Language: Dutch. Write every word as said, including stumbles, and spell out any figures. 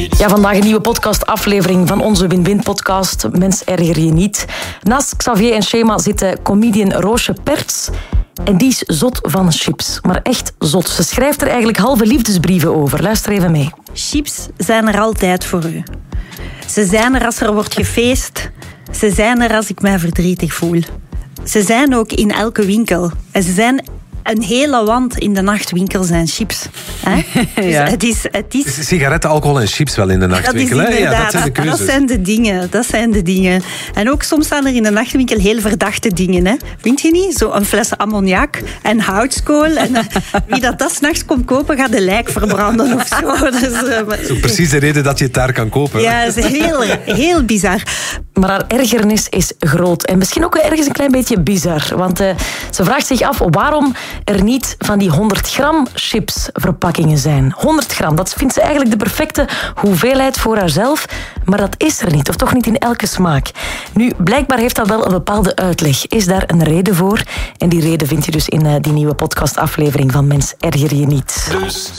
Ja, vandaag een nieuwe podcastaflevering van onze Win-Win-podcast. Mens, erger je niet. Naast Xavier en Shema zit comedian Roosje Perts. En die is zot van chips. Maar echt zot. Ze schrijft er eigenlijk halve liefdesbrieven over. Luister even mee. Chips zijn er altijd voor u. Ze zijn er als er wordt gefeest. Ze zijn er als ik mij verdrietig voel. Ze zijn ook in elke winkel. En ze zijn een hele wand in de nachtwinkel zijn chips. Hè? Ja. Dus het is, het is... Sigaretten, alcohol en chips wel in de nachtwinkel. Dat is hè? Ja, dat zijn de keuzes. Dat zijn de dingen. Dat zijn de dingen. En ook soms staan er in de nachtwinkel heel verdachte dingen. Hè? Vind je niet? Zo een fles ammoniak en houtskool. En uh, wie dat, dat 's nachts komt kopen, gaat de lijk verbranden of zo. Dus, uh, zo precies de reden dat je het daar kan kopen. Ja, dat is heel, heel bizar. Maar haar ergernis is groot. En misschien ook ergens een klein beetje bizar. Want uh, ze vraagt zich af waarom er niet van die honderd gram chipsverpakkingen zijn. honderd gram, dat vindt ze eigenlijk de perfecte hoeveelheid voor haarzelf. Maar dat is er niet, of toch niet in elke smaak. Nu, blijkbaar heeft dat wel een bepaalde uitleg. Is daar een reden voor? En die reden vind je dus in uh, die nieuwe podcastaflevering van Mens, erger je niet. Dus